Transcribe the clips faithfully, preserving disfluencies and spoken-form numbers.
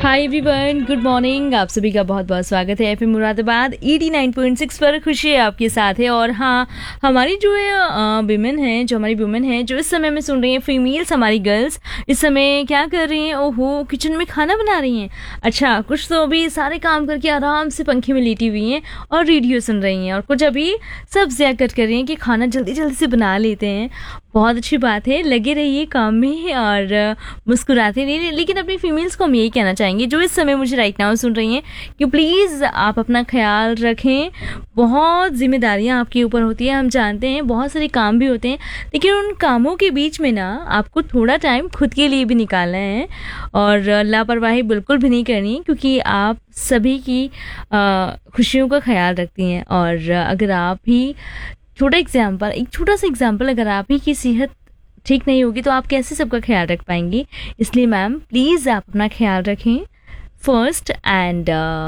Hi everyone, good morning. आप सभी का बहुत बहुत स्वागत है FM Moradabad eighty nine point six पर। खुशी है आपके साथ है। और हाँ, हमारी जो है विमेन है, जो हमारी वुमेन है, जो इस समय में सुन रही हैं, फीमेल्स, हमारी गर्ल्स इस समय क्या कर रही हैं? ओहो, किचन में खाना बना रही हैं। अच्छा, कुछ तो अभी सारे काम करके आराम से पंखे में लेटी हुई हैं और रेडियो सुन रही हैं, और कुछ अभी सब्जियाँ कट कर रही हैं कि खाना जल्दी जल्दी से बना लेते हैं। बहुत अच्छी बात है, लगे रहिए काम में और मुस्कुराते रहिए। लेकिन अपनी फीमेल्स को हम यही कहना चाहेंगे जो इस समय मुझे राइट नाउ सुन रही हैं कि प्लीज़ आप अपना ख्याल रखें। बहुत जिम्मेदारियां आपके ऊपर होती है, हम जानते हैं, बहुत सारे काम भी होते हैं, लेकिन उन कामों के बीच में ना आपको थोड़ा टाइम खुद के लिए भी निकालना है और लापरवाही बिल्कुल भी नहीं करनी, क्योंकि आप सभी की खुशियों का ख्याल रखती हैं। और अगर आप ही छोटा एग्जाम्पल एक छोटा सा एग्जाम्पल अगर आप ही की सेहत ठीक नहीं होगी तो आप कैसे सबका ख्याल रख पाएंगी? इसलिए मैम प्लीज़ आप अपना ख्याल रखें फर्स्ट। एंड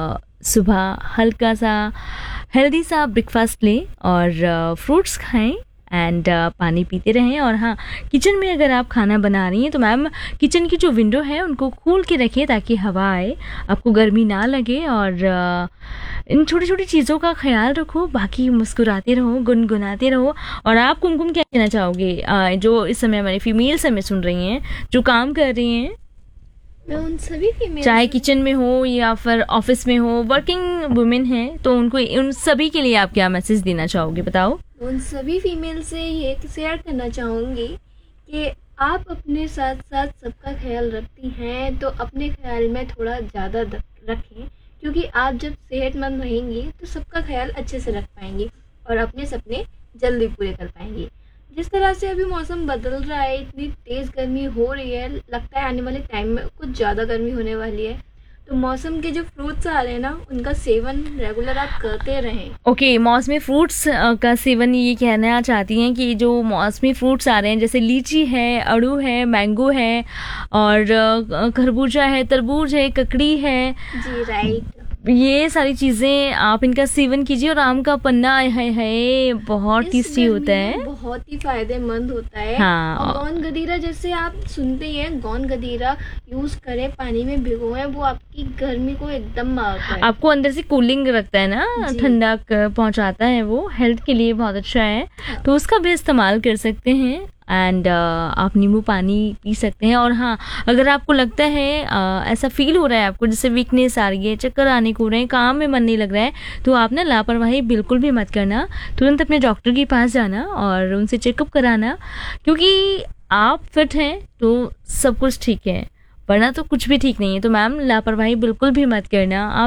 सुबह हल्का सा हेल्दी सा ब्रेकफास्ट लें और फ्रूट्स खाएं एंड uh, पानी पीते रहें। और हाँ, किचन में अगर आप खाना बना रही हैं तो मैम किचन की जो विंडो है उनको खोल के रखिए ताकि हवा आए, आपको गर्मी ना लगे। और uh, इन छोटी छोटी चीज़ों का ख्याल रखो, बाकी मुस्कुराते रहो, गुनगुनाते रहो। और आप कुमकुम क्या कहना चाहोगे uh, जो इस समय हमारी फीमेल्स हमें सुन रही हैं, जो काम कर रही हैं? मैं उन सभी फीमेल, चाहे किचन में हो या फिर ऑफिस में हो, वर्किंग वुमेन हैं, तो उनको उन सभी के लिए आप क्या मैसेज देना चाहोगे, बताओ? उन सभी फीमेल से ये शेयर करना चाहूँगी कि आप अपने साथ साथ सबका ख्याल रखती हैं तो अपने ख्याल में थोड़ा ज़्यादा रखें, क्योंकि आप जब सेहतमंद रहेंगी तो सबका ख्याल अच्छे से रख पाएंगी और अपने सपने जल्दी पूरे कर पाएंगी। जिस तरह से अभी मौसम बदल रहा है, इतनी तेज़ गर्मी हो रही है, लगता है आने वाले टाइम में कुछ ज़्यादा गर्मी होने वाली है, तो मौसम के जो फ्रूट्स आ रहे हैं ना उनका सेवन रेगुलर आप करते रहें। ओके okay, मौसमी फ्रूट्स का सेवन ये कहना चाहती हैं कि जो मौसमी फ्रूट्स आ रहे हैं जैसे लीची है, अड़ू है, मैंगो है और खरबूजा है, तरबूज है, ककड़ी है, जी राइट, ये सारी चीज़ें आप इनका सेवन कीजिए। और आम का पन्ना है, है बहुत टेस्टी होता है, बहुत ही फायदेमंद होता है। हाँ। और गोंद गदीरा जैसे आप सुनते हैं, गोंद गदीरा यूज करें, पानी में भिगोएं, वो आपकी गर्मी को एकदम मारता है, आपको अंदर से कूलिंग रखता है ना, ठंडा पहुंचाता है, वो हेल्थ के लिए बहुत अच्छा है, तो उसका भी इस्तेमाल कर सकते हैं। एंड uh, आप नींबू पानी पी सकते हैं। और हाँ, अगर आपको लगता है uh, ऐसा फील हो रहा है आपको जैसे वीकनेस आ रही है, चक्कर आने को रहे हैं, काम में मन नहीं लग रहा है, तो आप ना लापरवाही बिल्कुल भी मत करना, तुरंत अपने डॉक्टर के पास जाना और उनसे चेकअप कराना, क्योंकि आप फिट हैं तो सब कुछ ठीक है, वरना तो कुछ भी ठीक नहीं है। तो मैम लापरवाही बिल्कुल भी मत करना। आप